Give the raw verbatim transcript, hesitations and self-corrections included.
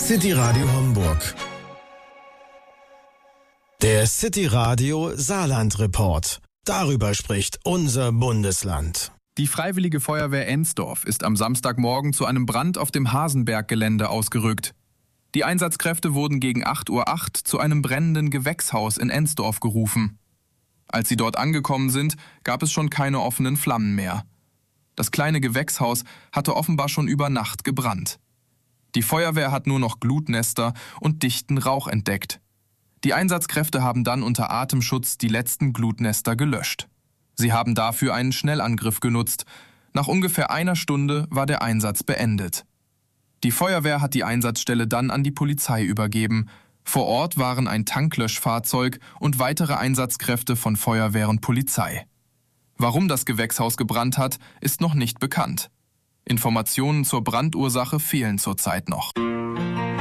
City Radio Homburg. Der City Radio Saarland Report. Darüber spricht unser Bundesland. Die Freiwillige Feuerwehr Ensdorf ist am Samstagmorgen zu einem Brand auf dem Hasenberg-Gelände ausgerückt. Die Einsatzkräfte wurden gegen acht Uhr acht zu einem brennenden Gewächshaus in Ensdorf gerufen. Als sie dort angekommen sind, gab es schon keine offenen Flammen mehr. Das kleine Gewächshaus hatte offenbar schon über Nacht gebrannt. Die Feuerwehr hat nur noch Glutnester und dichten Rauch entdeckt. Die Einsatzkräfte haben dann unter Atemschutz die letzten Glutnester gelöscht. Sie haben dafür einen Schnellangriff genutzt. Nach ungefähr einer Stunde war der Einsatz beendet. Die Feuerwehr hat die Einsatzstelle dann an die Polizei übergeben. Vor Ort waren ein Tanklöschfahrzeug und weitere Einsatzkräfte von Feuerwehr und Polizei. Warum das Gewächshaus gebrannt hat, ist noch nicht bekannt. Informationen zur Brandursache fehlen zurzeit noch.